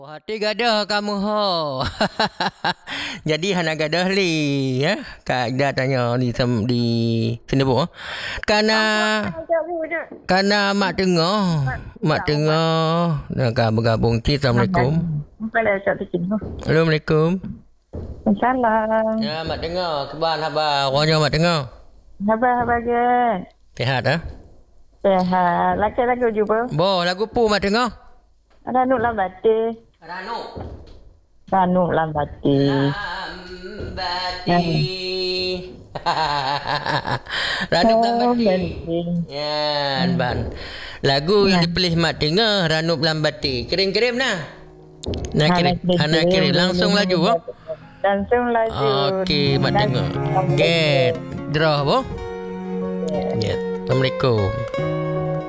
Hati gadah kamu ho. Jadi hana gadah li ya. Kak Ida tanya di sini bu. Karena mak tengah nak bergabung ci. Assalamualaikum. Assalamualaikum. Salam. Ya mak tengah keban haba ronya mak tengah. Haba ke? Sehat ah? Sehat. Lagu juga. Bo lagu pu mak tengah. Ranu lambati. Ranu lambati. Ranu lambati. Ya, ban. Lagu yang dipilih mak tengah Ranu lambati. Kirim-kirim nah. Anak kirim langsung laju. Langsung laju. Okey, mak tengah. Get. Draw, bo. Ya. Assalamualaikum.